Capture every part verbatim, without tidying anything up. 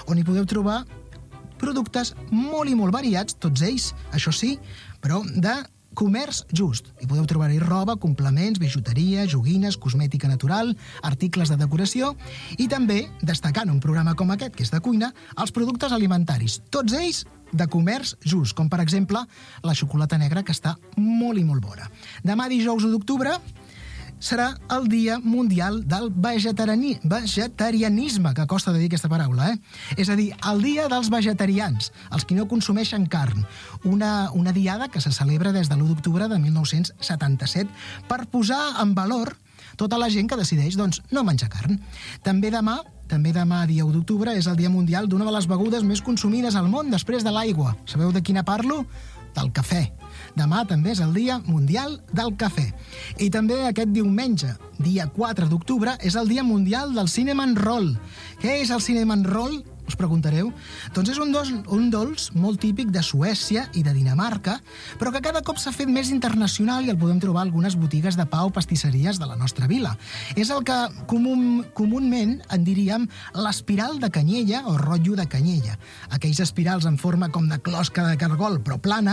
on hi podeu trobar productes molt i molt variats, tots ells, això sí, però de comerç just. Hi podeu trobar-hi roba, complements, bijuteria, joguines, cosmètica natural, articles de decoració i també, destacant un programa com aquest, que és de cuina, els productes alimentaris. Tots ells de comerç just, com per exemple la xocolata negra, que està molt i molt bona. Demà, dijous u d'octubre, serà el Dia Mundial del vegetariani... vegetarianisme, que costa de dir aquesta paraula, eh? És a dir, el Dia dels Vegetarians, els que no consumeixen carn. Una, una diada que se celebra des de l'u d'octubre de mil nou-cents setanta-set per posar en valor tota la gent que decideix, doncs, no menjar carn. També demà, també demà, dia u d'octubre, és el Dia Mundial d'una de les begudes més consumides al món després de l'aigua. Sabeu de quina parlo? Del cafè. Demà també és el Dia Mundial del Cafè. I també aquest diumenge, dia quatre d'octubre, és el Dia Mundial del Cinnamon Roll. Què és el Cinnamon Roll? Us preguntareu? Doncs és un dolç, un dolç molt típic de Suècia i de Dinamarca, però que cada cop s'ha fet més internacional i el podem trobar a algunes botigues de pa o pastisseries de la nostra vila. És el que comú, comúment en diríem l'espiral de canyella o rotllo de canyella. Aquells espirals en forma com de closca de cargol, però plana,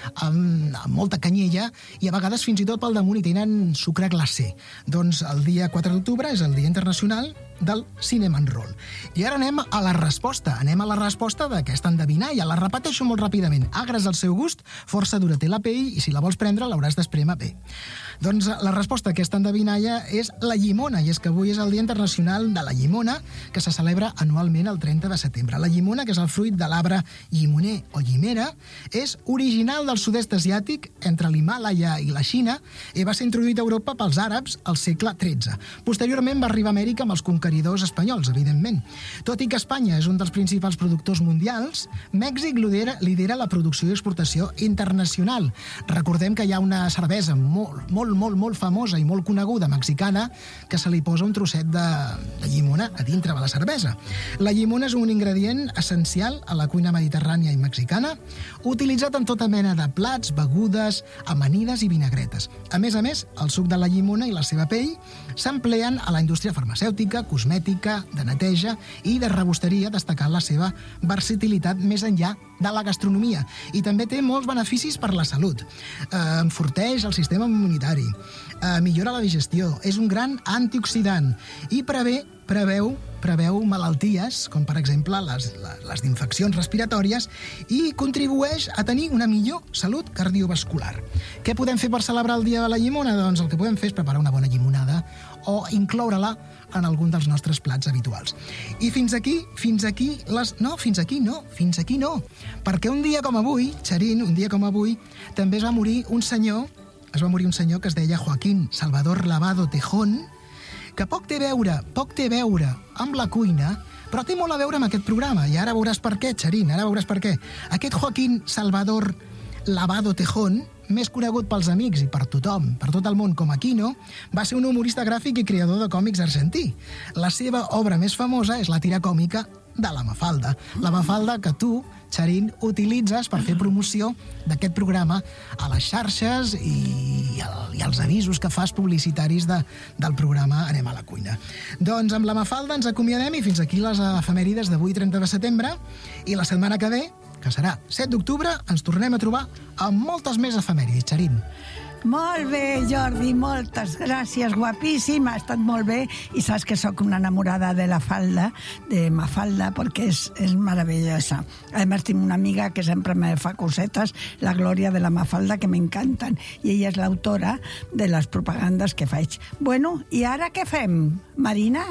amb, amb molta canyella, i a vegades fins i tot pel damunt hi tenen sucre glacé. Doncs el dia quatre d'octubre és el Dia Internacional del Cinnamon Roll. I ara anem a la resposta. Anem a la resposta d'aquesta endevinalla. La repeteixo molt ràpidament. Agres al seu gust, força dura té la pell i si la vols prendre l'hauràs d'esprémer bé. Doncs la resposta a aquesta endevinalla és la llimona, i és que avui és el Dia Internacional de la Llimona, que se celebra anualment el trenta de setembre. La llimona, que és el fruit de l'arbre llimoner o llimera, és original del sud-est asiàtic, entre l'Himàlaia i la Xina, i va ser introduït a Europa pels àrabs al segle tretze. Posteriorment va arribar a Amèrica amb els conqueridors espanyols, evidentment. Tot i que Espanya és un dels principals productors mundials, Mèxic lidera, lidera la producció i exportació internacional. Recordem que hi ha una cervesa molt, molt, molt, molt famosa i molt coneguda mexicana que se li posa un trosset de, de llimona a dintre de la cervesa. La llimona és un ingredient essencial a la cuina mediterrània i mexicana, utilitzat en tota mena de plats, begudes, amanides i vinagretes. A més a més, el suc de la llimona i la seva pell s'empleen a la indústria farmacèutica, cosmètica, de neteja i de rebosteria, destacant la seva versatilitat més enllà de la gastronomia. I també té molts beneficis per la salut. Eh, enforteix el sistema immunitari, eh, millora la digestió, és un gran antioxidant i prevé, preveu, preveu malalties, com per exemple les, les d'infeccions respiratòries, i contribueix a tenir una millor salut cardiovascular. Què podem fer per celebrar el Dia de la Llimona? Doncs el que podem fer és preparar una bona llimonada o incloure-la en algun dels nostres plats habituals. I fins aquí, fins aquí, les... no, fins aquí no, fins aquí no. Perquè un dia com avui, Xarín, un dia com avui, també es va morir un senyor, es va morir un senyor que es deia Joaquín Salvador Lavado Tejón, que poc té a veure, poc té a veure amb la cuina, però té molt a veure amb aquest programa, i ara veuràs per què, Xarín, ara veuràs per què. Aquest Joaquín Salvador Lavado Tejón, més conegut pels amics i per tothom, per tot el món com Aquino, va ser un humorista gràfic i creador de còmics argentí. La seva obra més famosa és la tira còmica de la Mafalda. La Mafalda que tu, Xarín, utilitzes per fer promoció d'aquest programa a les xarxes i, el, i els avisos que fas publicitaris de, del programa Anem a la cuina. Doncs amb la Mafalda ens acomiadem i fins aquí les efemèrides d'avui, trenta de setembre, i la setmana que ve, que serà set d'octubre, ens tornem a trobar amb moltes més efemèrides, Xarín. Molt bé, Jordi, moltes gràcies, guapíssim, ha estat molt bé, i saps que sóc una enamorada de la falda, de Mafalda, perquè és, és meravellosa. A més, tinc una amiga que sempre me fa cosetes, la Glòria de la Mafalda, que m'encanten, i ella és l'autora de les propagandes que faig. Bueno, i ara què fem, Marina?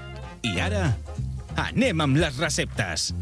I ara, anem amb les receptes.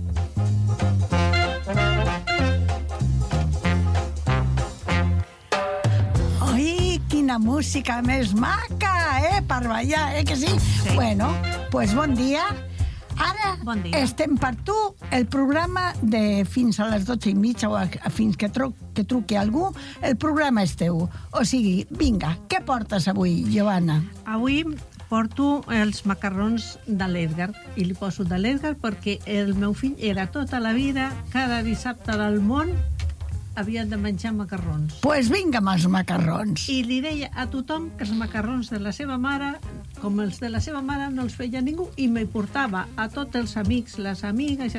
Quina música més maca, eh? Per ballar, eh que sí? Sí. Bueno, pues bon dia. Ara bon dia. Estem per tu, el programa de fins a les dotze i mitja o a, a fins que, tru, que truqui algú, el programa és teu. O sigui, vinga, què portes avui, Joana? Avui porto els macarrons de l'Edgar, i li poso de l'Edgar perquè el meu fill era tota la vida, cada dissabte del món, havien de menjar macarrons. Doncs pues vinga amb els macarrons. I li deia a tothom que els macarrons de la seva mare, com els de la seva mare, no els feia ningú, i me portava a tots els amics, les amigues,